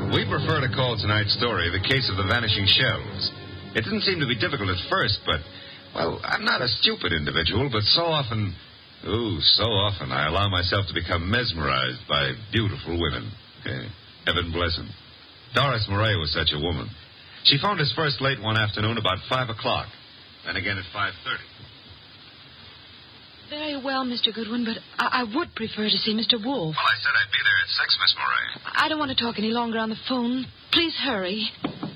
We prefer to call tonight's story The Case of the Vanishing Shells. It didn't seem to be difficult at first, but, well, I'm not a stupid individual, but so often I allow myself to become mesmerized by beautiful women. Heaven bless them. Doris Murray was such a woman. She phoned us first late one afternoon about 5 o'clock, then again at 5:30. Very well, Mr. Goodwin, but I would prefer to see Mr. Wolfe. Well, I said I'd be there at 6, Miss Murray. I don't want to talk any longer on the phone. Please hurry.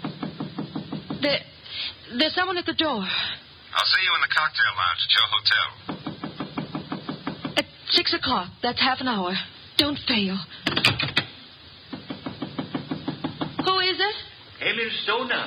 There's someone at the door. I'll see you in the cocktail lounge at your hotel. At 6 o'clock. That's half an hour. Don't fail. Who is it? Emil Stoner.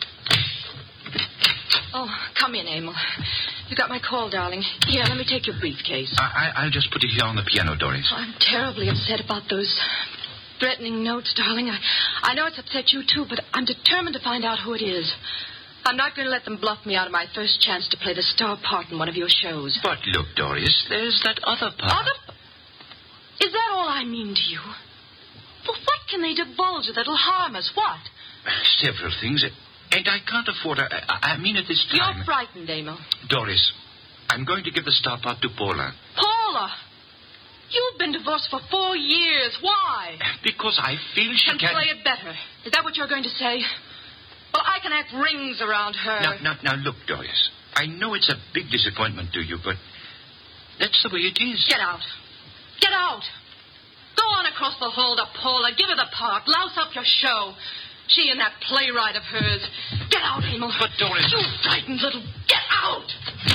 Oh, come in, Emil. You got my call, darling. Here, let me take your briefcase. I'll just put it here on the piano, Doris. Oh, I'm terribly upset about those threatening notes, darling. I know it's upset you, too, but I'm determined to find out who it is. I'm not going to let them bluff me out of my first chance to play the star part in one of your shows. But look, Doris, there's that other part. Is that all I mean to you? Well, what can they divulge that'll harm us? What? Several things. And I can't afford... I mean at this time... You're frightened, Emil. Doris, I'm going to give the star part to Paula. Paula? You've been divorced for 4 years. Why? Because I feel she can play it better. Is that what you're going to say? Well, I can act rings around her. Now, look, Doris. I know it's a big disappointment to you, but that's the way it is. Get out. Get out. Go on across the hall to Paula. Give her the part. Louse up your show. She and that playwright of hers. Get out, Emil. But, Doris... You frightened little... Get out!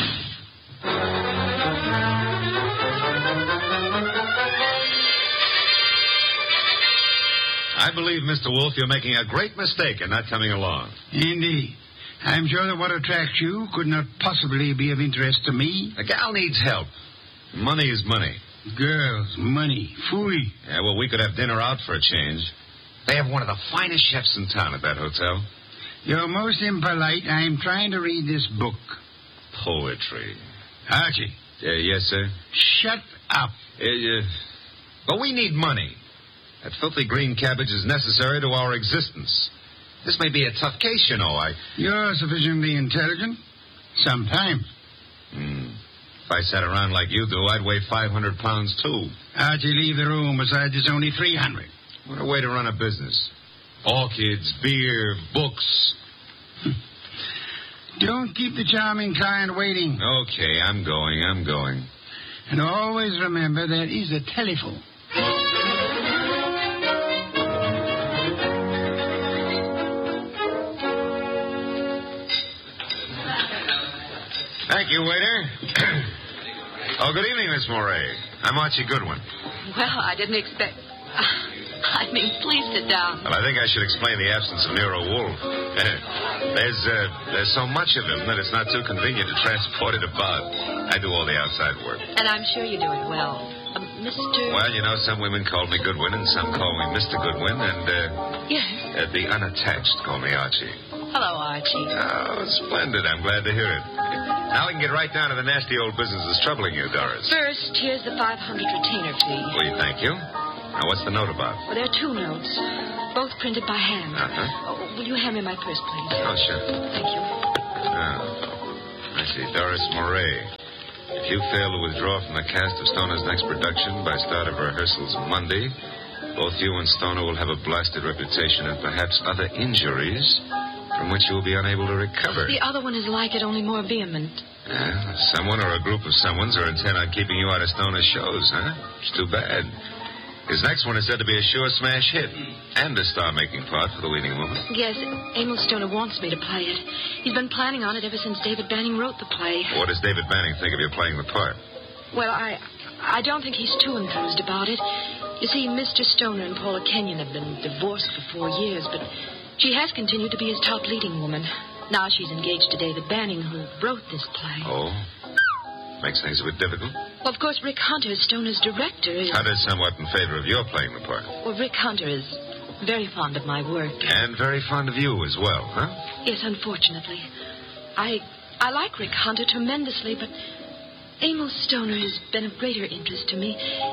I believe, Mr. Wolfe, you're making a great mistake in not coming along. Indeed. I'm sure that what attracts you could not possibly be of interest to me. A gal needs help. Money is money. Girls, money, fooey. Yeah, well, we could have dinner out for a change. They have one of the finest chefs in town at that hotel. You're most impolite. I'm trying to read this book. Poetry. Archie. Yes, sir? Shut up. But we need money. That filthy green cabbage is necessary to our existence. This may be a tough case, you know. You're sufficiently intelligent. Sometimes. If I sat around like you do, I'd weigh 500 pounds, too. Archie, leave the room. Besides, it's only 300. What a way to run a business. Orchids, beer, books. Don't keep the charming client waiting. Okay, I'm going. And always remember there is a telephone. Thank you, waiter. Oh, good evening, Miss Moray. I'm Archie Goodwin. Well, I didn't expect... please sit down. Well, I think I should explain the absence of Nero Wolfe. There's so much of him that it's not too convenient to transport it about. I do all the outside work. And I'm sure you do it well. Mr... Well, you know, some women call me Goodwin and some call me Mr. Goodwin, and, Yes? The unattached call me Archie. Hello, Archie. Oh, splendid. I'm glad to hear it. Now we can get right down to the nasty old business that's troubling you, Doris. First, here's the 500 retainer fee. Well, thank you. Now, what's the note about? Well, there are 2 notes, both printed by hand. Uh-huh. Oh, will you hand me my purse, please? Oh, sure. Thank you. I see. Doris Moray. If you fail to withdraw from the cast of Stoner's next production by start of rehearsals Monday, both you and Stoner will have a blasted reputation and perhaps other injuries from which you will be unable to recover. The other one is like it, only more vehement. Yeah, someone or a group of someones are intent on keeping you out of Stoner's shows, huh? It's too bad. His next one is said to be a sure smash hit and a star-making part for the waiting woman. Yes, Emil Stoner wants me to play it. He's been planning on it ever since David Banning wrote the play. What does David Banning think of you playing the part? Well, I don't think he's too enthused about it. You see, Mr. Stoner and Paula Kenyon have been divorced for 4 years, but she has continued to be his top leading woman. Now she's engaged to David Banning, who wrote this play. Oh? Makes things a bit difficult. Well, of course, Rick Hunter, Stoner's director, is... Hunter's somewhat in favor of your playing the part. Well, Rick Hunter is very fond of my work. And very fond of you as well, huh? Yes, unfortunately. I like Rick Hunter tremendously, but Emil Stoner has been of greater interest to me.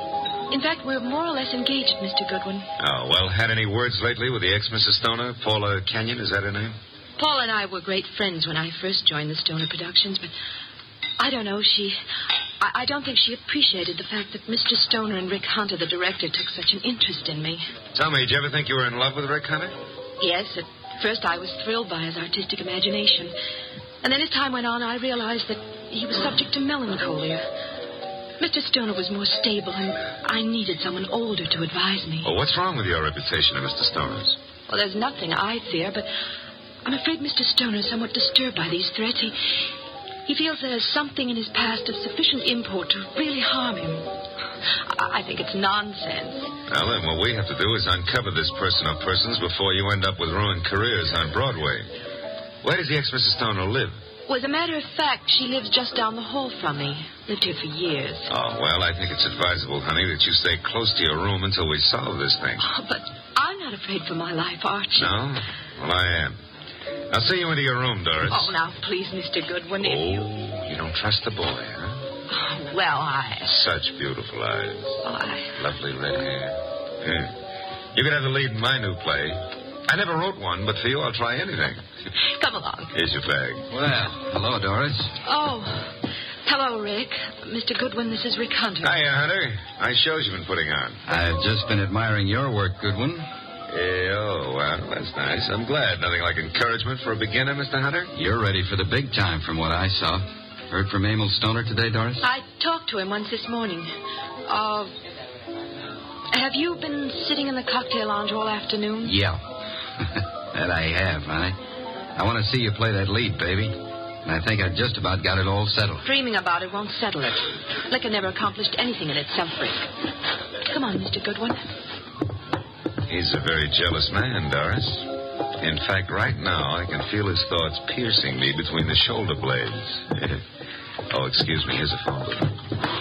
In fact, we're more or less engaged, Mr. Goodwin. Oh, well, had any words lately with the ex-Mrs. Stoner? Paula Kenyon, is that her name? Paul and I were great friends when I first joined the Stoner Productions, but I don't know, I don't think she appreciated the fact that Mr. Stoner and Rick Hunter, the director, took such an interest in me. Tell me, did you ever think you were in love with Rick Hunter? Yes, at first I was thrilled by his artistic imagination. And then as time went on, I realized that he was subject to melancholia. Mr. Stoner was more stable, and I needed someone older to advise me. Well, what's wrong with your reputation of Mr. Stoner's? Well, there's nothing I fear, but I'm afraid Mr. Stoner is somewhat disturbed by these threats. He feels there's something in his past of sufficient import to really harm him. I think it's nonsense. Well, then what we have to do is uncover this person or persons before you end up with ruined careers on Broadway. Where does the ex-Mrs. Stoner live? Well, as a matter of fact, she lives just down the hall from me. Lived here for years. Oh, well, I think it's advisable, honey, that you stay close to your room until we solve this thing. Oh, but I'm not afraid for my life, Archie. No? Well, I am. I'll see you into your room, Doris. Oh, now, please, Mr. Goodwin, if you don't trust the boy, huh? Oh, well, Such beautiful eyes. Oh, Lovely red hair. Yeah. You could have the lead in my new play. I never wrote one, but for you, I'll try anything. Come along. Here's your bag. Well, hello, Doris. Oh, hello, Rick. Mr. Goodwin, this is Rick Hunter. Hiya, Hunter. Nice shows you've been putting on. I've just been admiring your work, Goodwin. Oh, well, that's nice. I'm glad. Nothing like encouragement for a beginner, Mr. Hunter? You're ready for the big time from what I saw. Heard from Emil Stoner today, Doris? I talked to him once this morning. Have you been sitting in the cocktail lounge all afternoon? Yeah. That I have, honey. I want to see you play that lead, baby. And I think I just about got it all settled. Dreaming about it won't settle it. Liquor never accomplished anything in itself, Rick. Come on, Mr. Goodwin. He's a very jealous man, Doris. In fact, right now, I can feel his thoughts piercing me between the shoulder blades. Oh, excuse me. Here's a phone.